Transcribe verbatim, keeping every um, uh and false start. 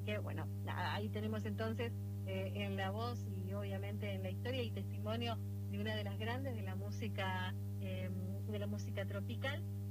que, bueno, nada, ahí tenemos entonces eh, en la voz y obviamente en la historia y testimonio de una de las grandes de la música, eh, de la música tropical.